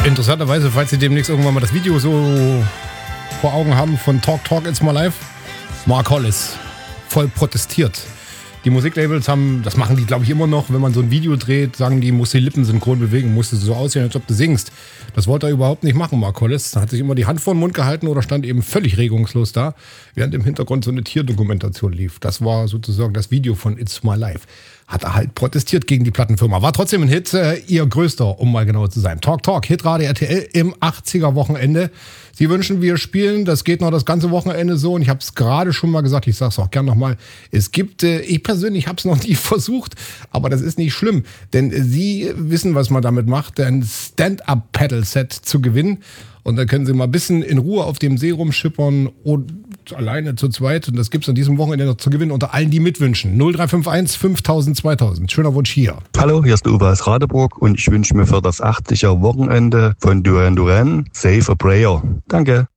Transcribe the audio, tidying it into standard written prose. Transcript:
Interessanterweise, falls Sie demnächst irgendwann mal das Video so vor Augen haben von Talk Talk It's My Life, Mark Hollis voll protestiert. Die Musiklabels haben, das machen die glaube ich immer noch, wenn man so ein Video dreht, sagen die, musst die Lippen synchron bewegen, musst du so aussehen, als ob du singst. Das wollte er überhaupt nicht machen, Mark Hollis. Hat sich immer die Hand vor den Mund gehalten oder stand eben völlig regungslos da, während im Hintergrund so eine Tierdokumentation lief. Das war sozusagen das Video von It's My Life. Hat er halt protestiert gegen die Plattenfirma. War trotzdem ein Hit, ihr größter, um mal genauer zu sein. Talk Talk, Hitradio RTL im 80er-Wochenende. Sie wünschen, wir spielen, das geht noch das ganze Wochenende so und ich habe es gerade schon mal gesagt, ich sage es auch gern nochmal, es gibt, ich persönlich habe es noch nie versucht, aber das ist nicht schlimm, denn Sie wissen, was man damit macht, ein Stand-Up-Paddle-Set zu gewinnen und da können Sie mal ein bisschen in Ruhe auf dem See rumschippern und alleine zu zweit und das gibt es an diesem Wochenende noch zu gewinnen unter allen, die mitwünschen. 0351 5000 2000. Schöner Wunsch hier. Hallo, hier ist der Uwe aus Radeburg und ich wünsche mir für das 80er Wochenende von Duran Duran Save a Prayer. Danke.